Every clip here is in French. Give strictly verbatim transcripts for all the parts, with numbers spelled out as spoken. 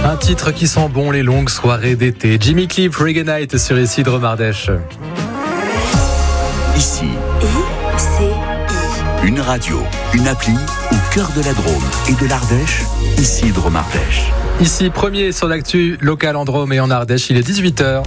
Un titre qui sent bon les longues soirées d'été. Jimmy Cliff, Reggae Night sur Ici Drôme Ardèche. Ici, I C I. Une radio, une appli au cœur de la Drôme et de l'Ardèche. Ici Drôme Ardèche. Ici, premier sur l'actu local en Drôme et en Ardèche, il est dix-huit heures.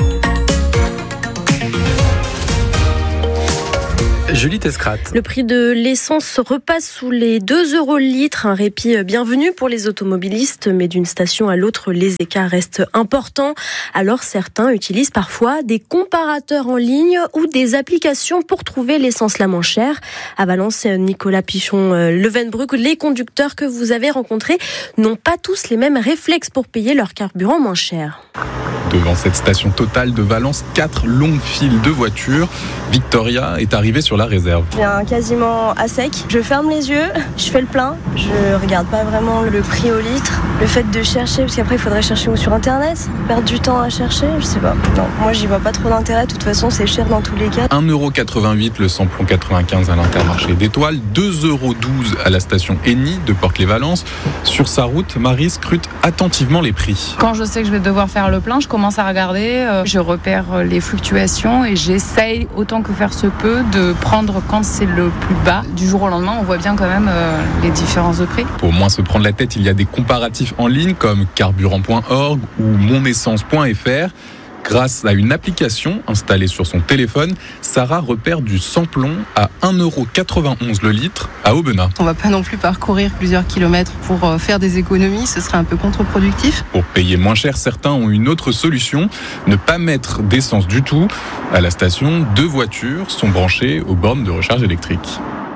Julie Tescrat. Le prix de l'essence repasse sous les deux euros le litre. Un répit bienvenu pour les automobilistes, mais d'une station à l'autre, les écarts restent importants. Alors certains utilisent parfois des comparateurs en ligne ou des applications pour trouver l'essence la moins chère. À Valence, Nicolas Pichon-Levenbruck, les conducteurs que vous avez rencontrés n'ont pas tous les mêmes réflexes pour payer leur carburant moins cher. Devant cette station Total de Valence, quatre longues files de voitures. Victoria est arrivée sur la réserve. Je viens quasiment à sec. Je ferme les yeux, je fais le plein. Je regarde pas vraiment le prix au litre. Le fait de chercher, parce qu'après il faudrait chercher où sur internet, perdre du temps à chercher, je sais pas. Non, moi j'y vois pas trop d'intérêt. De toute façon, c'est cher dans tous les cas. un euro quatre-vingt-huit le samplon quatre-vingt-quinze à l'Intermarché d'Étoile, deux euros douze à la station Eni de Porte-les-Valences. Sur sa route, Marie scrute attentivement les prix. Quand je sais que je vais devoir faire le plein, je commence à regarder, euh, je repère les fluctuations et j'essaye autant que faire se peut de prendre quand c'est le plus bas. Du jour au lendemain, on voit bien quand même euh, les différences de prix. Pour moins se prendre la tête, il y a des comparatifs en ligne comme carburant point org ou monessence point f r. Grâce à une application installée sur son téléphone, Sarah repère du samplon à un euro quatre-vingt-onze le litre à Aubenas. On ne va pas non plus parcourir plusieurs kilomètres pour faire des économies, ce serait un peu contre-productif. Pour payer moins cher, certains ont une autre solution, ne pas mettre d'essence du tout. À la station, deux voitures sont branchées aux bornes de recharge électrique.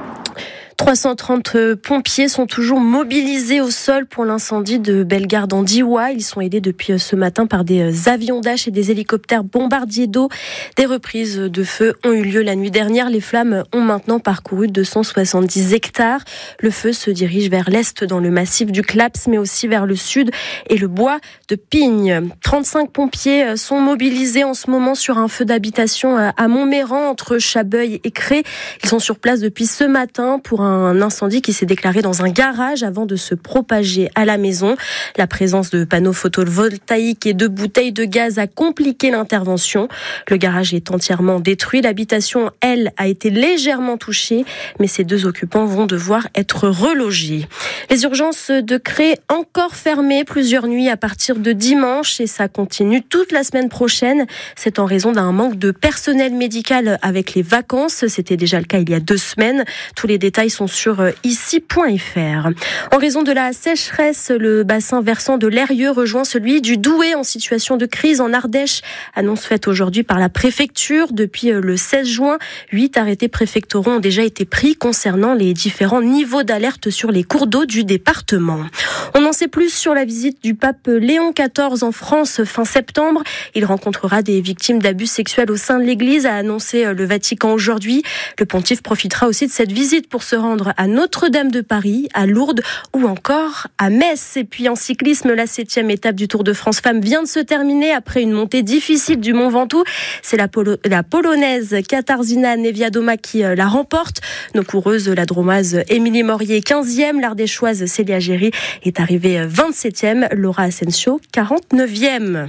trois cent trente pompiers sont toujours mobilisés au sol pour l'incendie de Bellegarde en Diois. Ils sont aidés depuis ce matin par des avions Dash et des hélicoptères bombardiers d'eau. Des reprises de feu ont eu lieu la nuit dernière. Les flammes ont maintenant parcouru deux cent soixante-dix hectares. Le feu se dirige vers l'est dans le massif du Claps, mais aussi vers le sud et le bois de Pigne. trente-cinq pompiers sont mobilisés en ce moment sur un feu d'habitation à Montméran entre Chabeuil et Cré. Ils sont sur place depuis ce matin pour un un incendie qui s'est déclaré dans un garage avant de se propager à la maison. La présence de panneaux photovoltaïques et de bouteilles de gaz a compliqué l'intervention. Le garage est entièrement détruit. L'habitation, elle, a été légèrement touchée, mais ces deux occupants vont devoir être relogés. Les urgences de Cré encore fermées plusieurs nuits à partir de dimanche et ça continue toute la semaine prochaine. C'est en raison d'un manque de personnel médical avec les vacances. C'était déjà le cas il y a deux semaines. Tous les détails sont sur ici point f r. En raison de la sécheresse, le bassin versant de l'Eyrieux rejoint celui du Douai en situation de crise en Ardèche. Annonce faite aujourd'hui par la préfecture. Depuis le seize juin, huit arrêtés préfectoraux ont déjà été pris concernant les différents niveaux d'alerte sur les cours d'eau du département. On en sait plus sur la visite du pape Léon quatorze en France fin septembre. Il rencontrera des victimes d'abus sexuels au sein de l'Église, a annoncé le Vatican aujourd'hui. Le pontife profitera aussi de cette visite pour se rendre à Notre-Dame de Paris, à Lourdes ou encore à Metz. Et puis en cyclisme, la septième étape du Tour de France Femmes vient de se terminer après une montée difficile du Mont Ventoux. C'est la, Polo- la Polonaise Katarzyna Niewiadoma qui euh, la remporte. Nos coureuses, la Dromoise Émilie Morier, quinzième. L'Ardéchoise Célia Géry est arrivée vingt-septième. Laura Asensio, quarante-neuvième.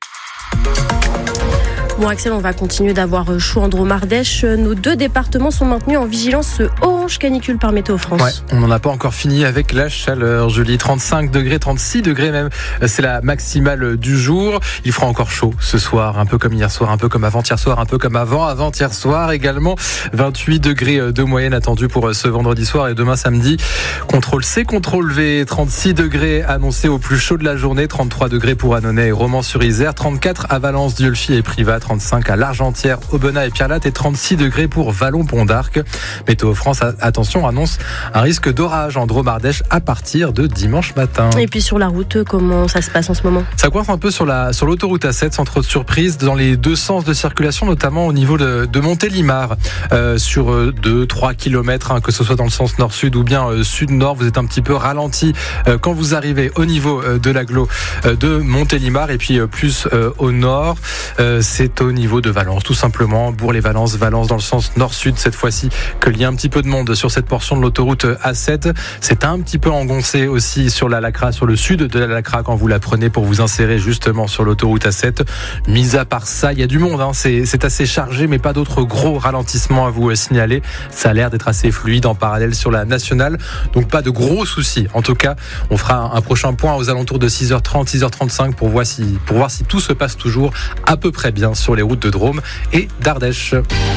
Bon Axel, on va continuer d'avoir chaud en Drôme Ardèche. Nos deux départements sont maintenus en vigilance orange canicule par Météo France. Ouais, on n'en a pas encore fini avec la chaleur, Julie. trente-cinq degrés, trente-six degrés même. C'est la maximale du jour. Il fera encore chaud ce soir, un peu comme hier soir, un peu comme avant-hier soir, un peu comme avant, avant-hier soir également. vingt-huit degrés de moyenne attendue pour ce vendredi soir et demain samedi. Contrôle C, contrôle V. trente-six degrés annoncés au plus chaud de la journée. trente-trois degrés pour Annonay et Romans-sur-Isère. trente-quatre à Valence, Dieulfi et Privas. trente-cinq à L'Argentière, Aubenas et Pierrelatte et trente-six degrés pour Vallon-Pont d'Arc. Météo France, attention, annonce un risque d'orage en Drôme Ardèche à partir de dimanche matin. Et puis sur la route, comment ça se passe en ce moment ? Ça coince un peu sur, la, sur l'autoroute A sept, sans trop de surprise, dans les deux sens de circulation, notamment au niveau de, de Montélimar, euh, sur deux à trois kilomètres, hein, que ce soit dans le sens nord-sud ou bien euh, sud-nord. Vous êtes un petit peu ralenti euh, quand vous arrivez au niveau euh, de l'agglo euh, de Montélimar et puis euh, plus euh, au nord. Euh, c'est c'est au niveau de Valence, tout simplement. Bourg-les-Valences, Valence dans le sens nord-sud cette fois-ci, qu'il y a un petit peu de monde sur cette portion de l'autoroute A sept. C'est un petit peu engoncé aussi sur la Lacra, sur le sud de la Lacra quand vous la prenez pour vous insérer justement sur l'autoroute A sept. Mis à part ça, il y a du monde, hein. c'est, c'est assez chargé, mais pas d'autres gros ralentissements à vous signaler. Ça a l'air d'être assez fluide en parallèle sur la nationale, donc pas de gros soucis. En tout cas, on fera un prochain point aux alentours de six heures trente, six heures trente-cinq pour voir si, pour voir si tout se passe toujours à peu près bien sur les routes de Drôme et d'Ardèche.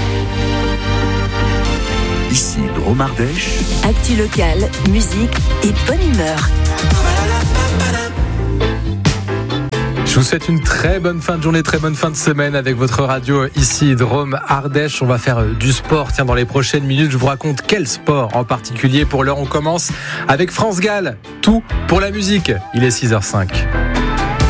Ici Drôme-Ardèche. Actu locale, musique et bonne humeur. Je vous souhaite une très bonne fin de journée, très bonne fin de semaine avec votre radio ici Drôme-Ardèche. On va faire du sport. Tiens, dans les prochaines minutes, je vous raconte quel sport en particulier. Pour l'heure, on commence avec France Gall. Tout pour la musique. Il est six heures cinq.